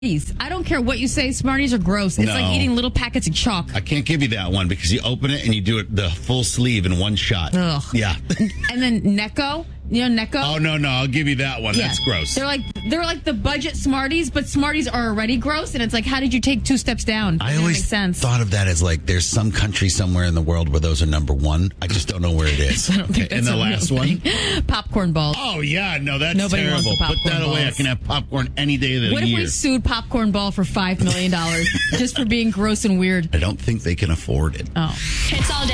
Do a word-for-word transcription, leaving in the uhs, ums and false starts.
Smarties. I don't care what you say. Smarties are gross. It's No. like eating little packets of chalk. I can't give you that one because you open it and you do it the full sleeve in one shot. Ugh. Yeah. And then Necco. You know Necco? Oh, no, no. I'll give you that one. Yeah. That's gross. They're like they're like the budget Smarties, but Smarties are already gross, and it's like, how did you take two steps down? It I doesn't always make sense. thought of that as like there's some country somewhere in the world where those are number one. I just don't know where it is. I don't think Okay, and that's the a real last one? thing. Popcorn balls. Oh, yeah. No, that's Nobody wants terrible. the Put popcorn that away. I balls. can have popcorn any day of the What if year. we sued Popcorn Ball for five million dollars just for being gross and weird? I don't think they can afford it. Oh. It's all day.